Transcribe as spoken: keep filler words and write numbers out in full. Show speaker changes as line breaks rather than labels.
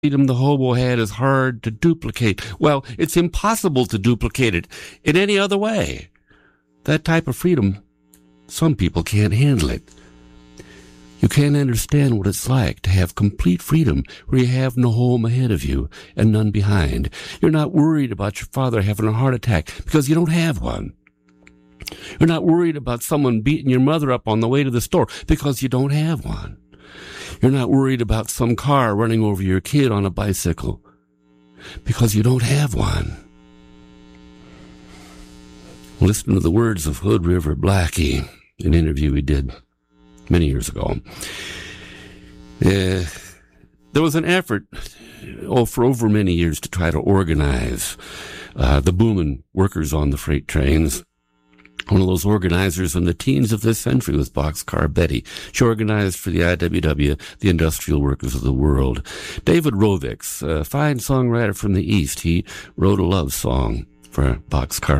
freedom the hobo had is hard to duplicate. Well, it's impossible to duplicate it in any other way. That type of freedom, some people can't handle it. You can't understand what it's like to have complete freedom where you have no home ahead of you and none behind. You're not worried about your father having a heart attack because you don't have one. You're not worried about someone beating your mother up on the way to the store because you don't have one. You're not worried about some car running over your kid on a bicycle because you don't have one. Listen to the words of Hood River Blackie, an interview we did many years ago. Uh, there was an effort oh, for over many years to try to organize uh, the booming workers on the freight trains. One of those organizers in the teens of this century was Boxcar Betty. She organized for the I W W, the Industrial Workers of the World. David Rovics, a fine songwriter from the East, he wrote a love song for Boxcar